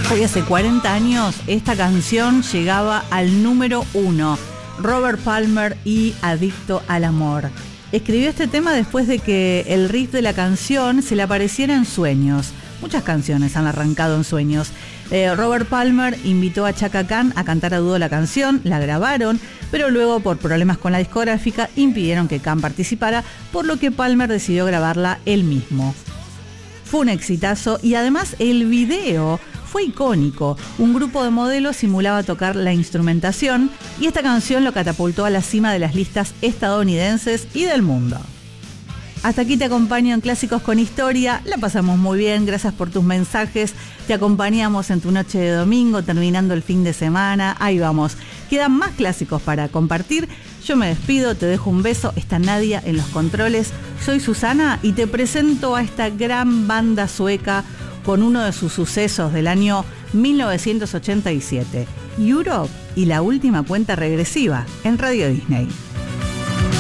Hoy hace 40 años esta canción llegaba al número 1. Robert Palmer y Adicto al Amor. Escribió este tema después de que el riff de la canción se le apareciera en sueños. Muchas canciones han arrancado en sueños. Robert Palmer invitó a Chaka Khan a cantar a dúo la canción, la grabaron, pero luego por problemas con la discográfica impidieron que Khan participara, por lo que Palmer decidió grabarla él mismo. Fue un exitazo y además el video fue icónico. Un grupo de modelos simulaba tocar la instrumentación y esta canción lo catapultó a la cima de las listas estadounidenses y del mundo. Hasta aquí te acompaño en Clásicos con Historia. La pasamos muy bien, gracias por tus mensajes. Te acompañamos en tu noche de domingo, terminando el fin de semana. Ahí vamos. Quedan más clásicos para compartir. Yo me despido, te dejo un beso. Está Nadia en los controles. Soy Susana y te presento a esta gran banda sueca con uno de sus sucesos del año 1987. Europe y la última cuenta regresiva en Radio Disney.